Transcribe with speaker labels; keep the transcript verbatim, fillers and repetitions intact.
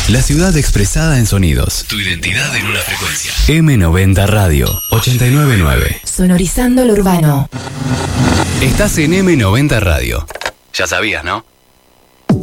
Speaker 1: La ciudad expresada en sonidos. Tu identidad en una frecuencia. eme noventa Radio ochenta y nueve punto nueve.
Speaker 2: Sonorizando lo urbano.
Speaker 1: Estás en eme noventa Radio. Ya sabías, ¿no?